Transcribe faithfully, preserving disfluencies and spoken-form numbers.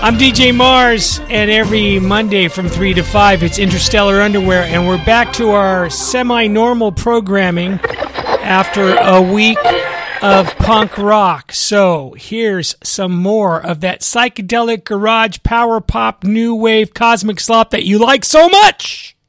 I'm D J Mars, and every Monday from three to five, it's Interstellar Underwear, and we're back to our semi-normal programming after a week of punk rock. So here's some more of that psychedelic garage power pop new wave cosmic slop that you like so much.